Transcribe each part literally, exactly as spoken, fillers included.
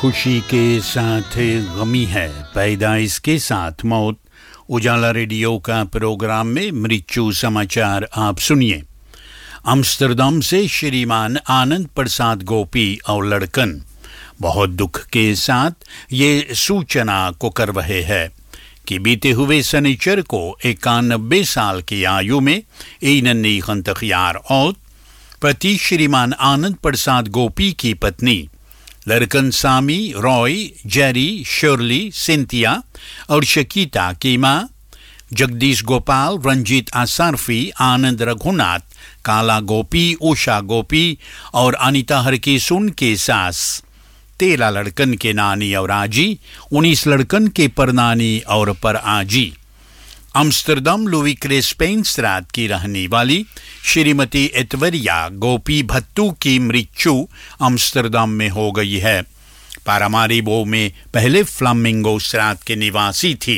खुशी के साथ गमी है, पैदाइश के साथ मौत। उजाला रेडियो का प्रोग्राम में मृत्यु समाचार आप सुनिए। अम्स्टरडम से श्रीमान आनंद प्रसाद गोपी और लड़कन बहुत दुख के साथ ये सूचना को कर रहे हैं कि बीते हुए शनिचर को इक्यानबे साल की आयु में ईनन्नी खंतखियार और पति श्रीमान आनंद प्रसाद गोपी की पत्नी लड़कन सामी, रॉय, जेरी, शर्ली, सिंथिया और शकीता की माँ जगदीश गोपाल, रंजीत आसारफी, आनंद रघुनाथ, काला गोपी, उषा गोपी और अनिता हरकिसुन के सास, तेरह लड़कन के नानी और आजी, उन्नीस लड़कन के परनानी और पर आजी। अम्स्टरडम लुई क्रेस्पेन स्ट्रात की रहने वाली श्रीमती एतवरिया गोपी भत्तू की मृत्यु अम्स्टरडम में हो गई है। पारामारिबो में पहले फ्लामिंगो स्ट्रात के निवासी थी।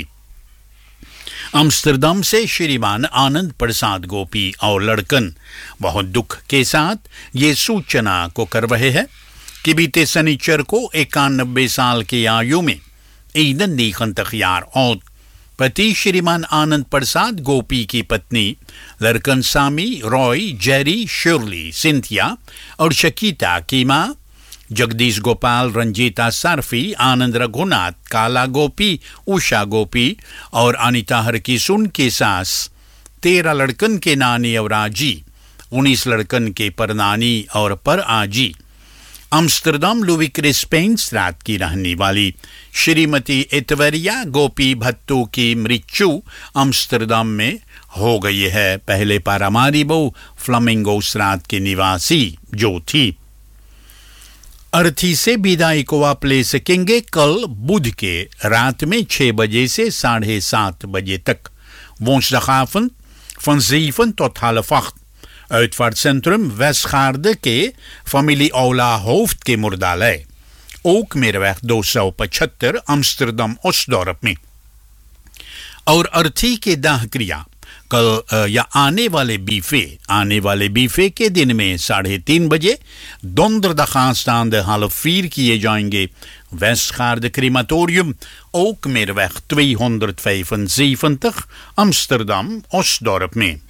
अम्स्टरडम से श्रीमान आनंद प्रसाद गोपी और लड़कन बहुत दुख के साथ ये सूचना को कर रहे हैं कि बीते शनिचर को इक्यानबे साल की आयु में ईनन्नी खंतखियार और पति श्रीमान आनंद प्रसाद गोपी की पत्नी लड़कन सामी, रॉय, जेरी, शर्ली, सिंथिया और शकीता की माँ जगदीश गोपाल, रंजीता सारफी, आनंद रघुनाथ, काला गोपी, उषा गोपी और अनिता हरकिसुन के सास, तेरह लड़कन के नानी और आजी, उन्नीस लड़कन के परनानी और पर आजी। अम्स्टरडम लुई क्रेस्पेन स्ट्रात की रहने वाली श्रीमती एतवरिया गोपी भत्तू की मृत्यु अम्स्टरडम में हो गई है। पहले पारामारिबो फ्लामिंगो स्ट्रात की निवासी जो थी। अर्थी से विदाई को आप ले सकेंगे कल बुध के रात में छह बजे से साढ़े सात बजे तक। Woensdagavond van zeven tot half acht. Uitvaartcentrum Westgaarde के familie Ola Hoofd के मुर्दालय ओकमेरweg दो सौ पचहत्तर अम्स्टरडम ओस्टडॉर्प में। और अर्थी के दाह क्रिया कल या आने वाले बीफे आने वाले बीफे के दिन में साढ़े तीन बजे donderdag half vier किए जाएंगे। Westgaarde crematorium ओकमेरweg tweehonderdvijfenzeventig अम्स्टरडम ओस्टडॉर्प में।